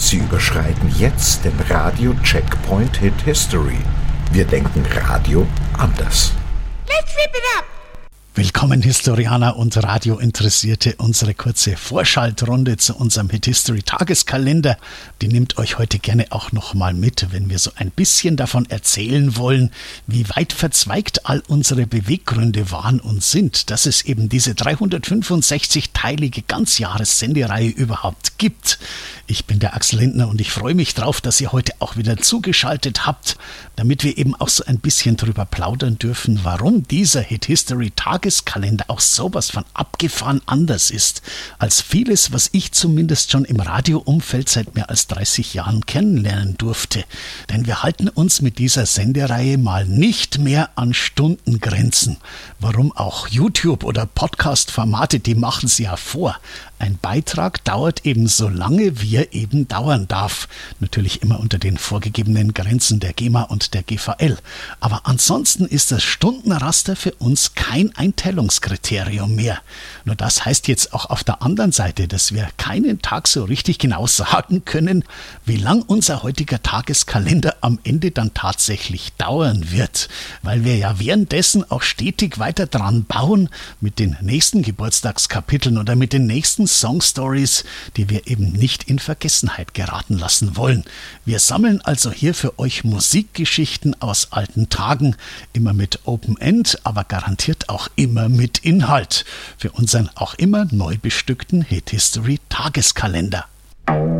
Sie überschreiten jetzt den Radio-Checkpoint Hit History. Wir denken Radio anders. Let's rip it up! Willkommen Historianer und Radiointeressierte, unsere kurze Vorschaltrunde zu unserem Hit History Tageskalender. Die nimmt euch heute gerne auch nochmal mit, wenn wir so ein bisschen davon erzählen wollen, wie weit verzweigt all unsere Beweggründe waren und sind, dass es eben diese 365-teilige Ganzjahressendereihe überhaupt gibt. Ich bin der Axel Lindner und ich freue mich drauf, dass ihr heute auch wieder zugeschaltet habt, damit wir eben auch so ein bisschen drüber plaudern dürfen, warum dieser Hit History Tageskalender auch sowas von abgefahren anders ist als vieles, was ich zumindest schon im Radioumfeld seit mehr als 30 Jahren kennenlernen durfte. Denn wir halten uns mit dieser Sendereihe mal nicht mehr an Stundengrenzen. Warum auch YouTube oder Podcast-Formate, die machen es ja vor. Ein Beitrag dauert eben so lange, wie er eben dauern darf. Natürlich immer unter den vorgegebenen Grenzen der GEMA und der GVL. Aber ansonsten ist das Stundenraster für uns kein Einteilungskriterium mehr. Nur das heißt jetzt auch auf der anderen Seite, dass wir keinen Tag so richtig genau sagen können, wie lang unser heutiger Tageskalender am Ende dann tatsächlich dauern wird. Weil wir ja währenddessen auch stetig weiter dran bauen mit den nächsten Geburtstagskapiteln oder mit den nächsten Songstories, die wir eben nicht in Vergessenheit geraten lassen wollen. Wir sammeln also hier für euch Musikgeschichten aus alten Tagen, immer mit Open End, aber garantiert auch immer mit Inhalt, für unseren auch immer neu bestückten Hit History Tageskalender.